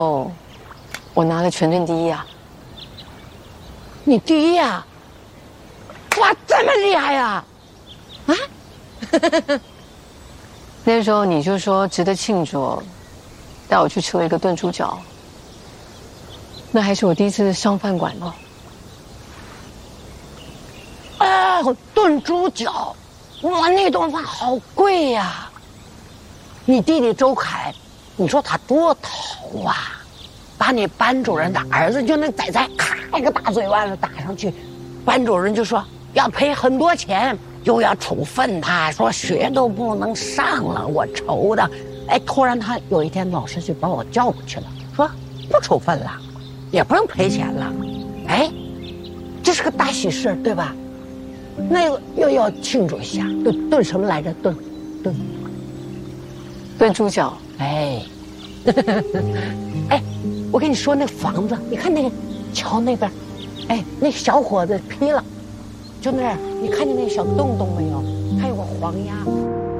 哦，我拿了全镇第一啊！ 你第一啊！哇，这么厉害呀！啊！ 那时候你就说值得庆祝，带我去吃了一个炖猪脚，那还是我第一次上饭馆呢。 哦，炖猪脚，哇，那顿饭好贵呀！你弟弟周凯，你说他多淘啊！把你班主任的儿子就那仔仔，咔一个大嘴巴子打上去，班主任就说要赔很多钱，又要处分他，说学都不能上了，我愁的。哎，突然他有一天老师就把我叫过去了，说不处分了，也不用赔钱了。哎，这是个大喜事，对吧？那个又要庆祝一下，炖什么来着？ 炖猪脚。 哎，哎，我跟你说那房子，你看那个桥那边，哎，那小伙子劈了，就那儿，你看见那小洞洞没有？还有个黄鸭。